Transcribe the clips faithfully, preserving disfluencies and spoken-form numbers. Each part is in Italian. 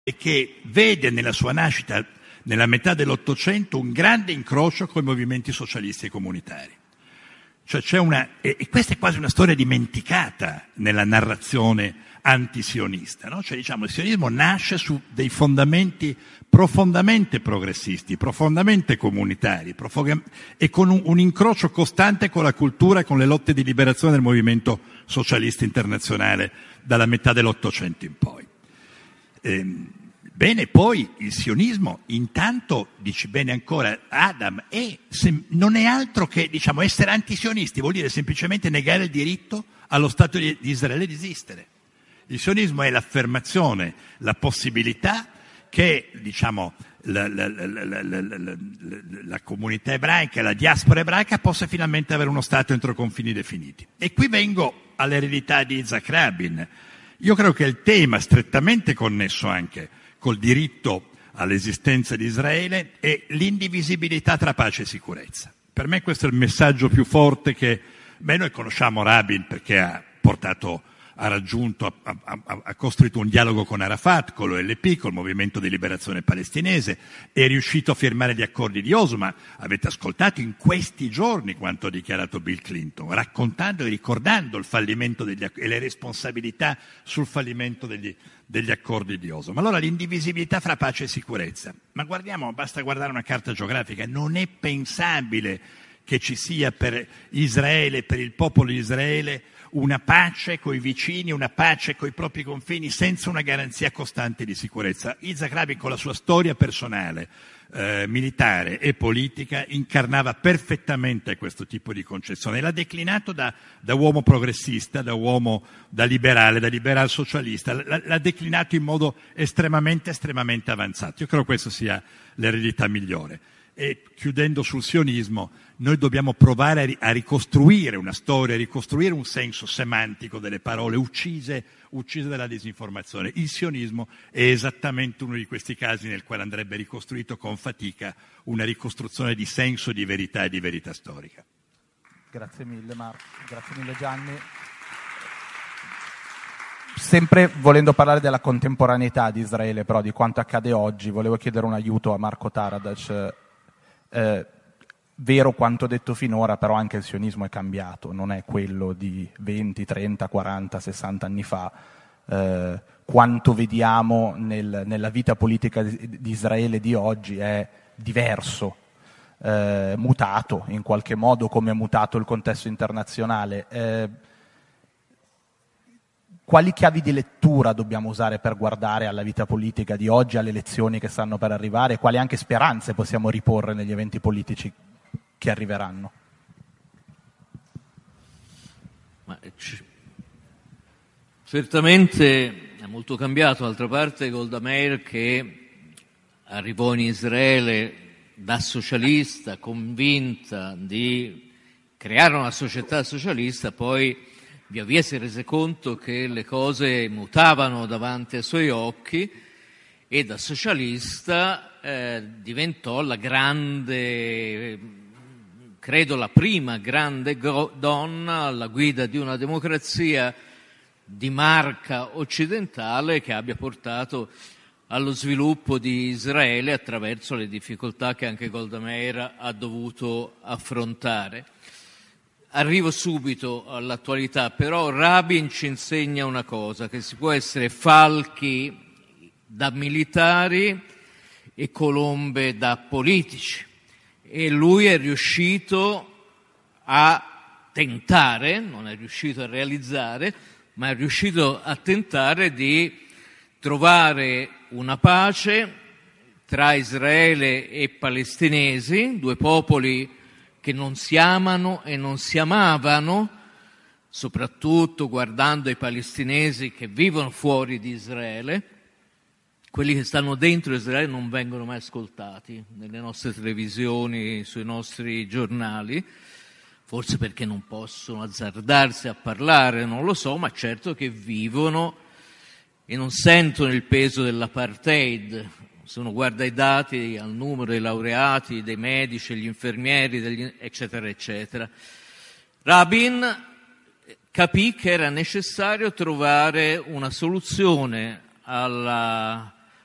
e che vede nella sua nascita, nella metà dell'Ottocento, un grande incrocio con i movimenti socialisti e comunitari. Cioè c'è una, e, e questa è quasi una storia dimenticata nella narrazione antisionista, no? Cioè diciamo il sionismo nasce su dei fondamenti profondamente progressisti, profondamente comunitari, profond- e con un, un incrocio costante con la cultura e con le lotte di liberazione del movimento socialista internazionale dalla metà dell'Ottocento in poi. Ehm, Bene, poi il sionismo, intanto, dici bene ancora, Adam, è, se, non è altro che, diciamo, essere antisionisti, vuol dire semplicemente negare il diritto allo Stato di, di Israele di esistere. Il sionismo è l'affermazione, la possibilità che, diciamo, la, la, la, la, la, la, la, la comunità ebraica, la diaspora ebraica possa finalmente avere uno Stato entro confini definiti. E qui vengo all'eredità di Yitzhak Rabin. Io credo che il tema strettamente connesso anche col diritto all'esistenza di Israele è l'indivisibilità tra pace e sicurezza. Per me questo è il messaggio più forte che, beh, noi conosciamo Rabin perché ha portato, ha raggiunto, ha, ha, ha costruito un dialogo con Arafat, con l'O L P, col Movimento di Liberazione Palestinese, è riuscito a firmare gli accordi di Oslo, ma avete ascoltato in questi giorni quanto ha dichiarato Bill Clinton, raccontando e ricordando il fallimento degli, e le responsabilità sul fallimento degli, degli accordi di Oslo. Ma allora l'indivisibilità fra pace e sicurezza. Ma guardiamo, basta guardare una carta geografica, non è pensabile che ci sia per Israele, per il popolo di Israele, una pace coi vicini, una pace coi propri confini senza una garanzia costante di sicurezza. Yitzhak Rabin, con la sua storia personale, eh, militare e politica, incarnava perfettamente questo tipo di concezione. L'ha declinato da, da uomo progressista, da uomo, da liberale, da liberal socialista, l'ha, l'ha declinato in modo estremamente, estremamente avanzato. Io credo che questa sia l'eredità migliore. E chiudendo sul sionismo, noi dobbiamo provare a, ri- a ricostruire una storia, a ricostruire un senso semantico delle parole uccise, uccise dalla disinformazione. Il sionismo è esattamente uno di questi casi nel quale andrebbe ricostruito con fatica una ricostruzione di senso, di verità e di verità storica. Grazie mille Marco, grazie mille Gianni. Sempre volendo parlare della contemporaneità di Israele, però di quanto accade oggi, volevo chiedere un aiuto a Marco Taradac. Eh, vero quanto detto finora, però anche il sionismo è cambiato, non è quello di venti, trenta, quaranta, sessanta anni fa. Eh, quanto vediamo nel, nella vita politica di, di Israele di oggi è diverso, eh, mutato in qualche modo come è mutato il contesto internazionale. Eh, Quali chiavi di lettura dobbiamo usare per guardare alla vita politica di oggi, alle elezioni che stanno per arrivare, e quali anche speranze possiamo riporre negli eventi politici che arriveranno? Ma, c- certamente è molto cambiato. D'altra parte Golda Meir, che arrivò in Israele da socialista, convinta di creare una società socialista, poi via via si è rese conto che le cose mutavano davanti ai suoi occhi e da socialista eh, diventò la grande, credo la prima grande go- donna alla guida di una democrazia di marca occidentale che abbia portato allo sviluppo di Israele attraverso le difficoltà che anche Golda Meir ha dovuto affrontare. Arrivo subito all'attualità, però Rabin ci insegna una cosa, che si può essere falchi da militari e colombe da politici, e lui è riuscito a tentare, non è riuscito a realizzare, ma è riuscito a tentare di trovare una pace tra Israele e palestinesi, due popoli che non si amano e non si amavano, soprattutto guardando ai palestinesi che vivono fuori di Israele. Quelli che stanno dentro Israele non vengono mai ascoltati nelle nostre televisioni, sui nostri giornali, forse perché non possono azzardarsi a parlare, non lo so, ma certo che vivono e non sentono il peso dell'apartheid. Se uno guarda i dati, al numero dei laureati, dei medici, degli infermieri, degli, eccetera, eccetera. Rabin capì che era necessario trovare una soluzione alla,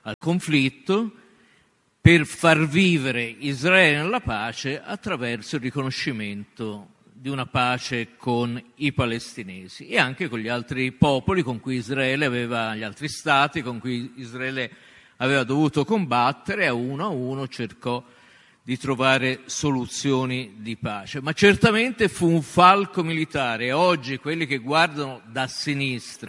al conflitto, per far vivere Israele nella pace attraverso il riconoscimento di una pace con i palestinesi e anche con gli altri popoli con cui Israele aveva, gli altri stati con cui Israele aveva dovuto combattere, e a uno a uno cercò di trovare soluzioni di pace. Ma certamente fu un falco militare, e oggi quelli che guardano da sinistra